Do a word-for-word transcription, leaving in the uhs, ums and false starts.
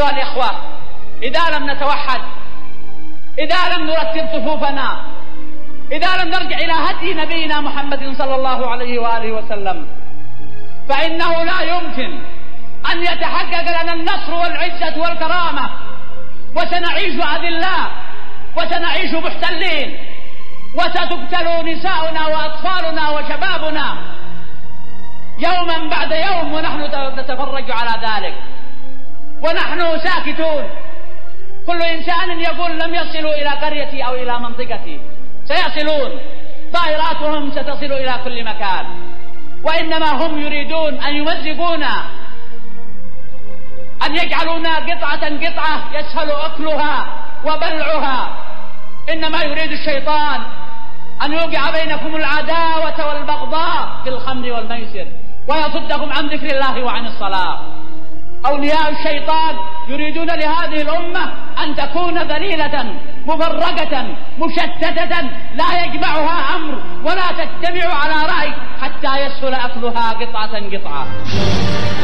أيها الإخوة، إذا لم نتوحد، إذا لم نرتب صفوفنا، إذا لم نرجع إلى هدي نبينا محمد صلى الله عليه وآله وسلم، فإنه لا يمكن أن يتحقق لنا النصر والعزة والكرامة، وسنعيش أذلاء، وسنعيش محتلين، وستقتل نساؤنا وأطفالنا وشبابنا يوما بعد يوم، ونحن نتفرج على ذلك ونحن ساكتون. كل إنسان يقول لم يصلوا إلى قريتي أو إلى منطقتي، سيصلون، طائراتهم ستصل إلى كل مكان، وإنما هم يريدون أن يمزقونا، أن يجعلونا قطعة قطعة يسهل أكلها وبلعها. إنما يريد الشيطان أن يوقع بينكم العداوة والبغضاء في الخمر والميسر، ويصدكم عن ذكر الله وعن الصلاة. أولياء الشيطان يريدون لهذه الأمة أن تكون ذليلة مفرقة مشتتة، لا يجمعها أمر ولا تجتمع على رأي حتى يسهل أكلها قطعة قطعة.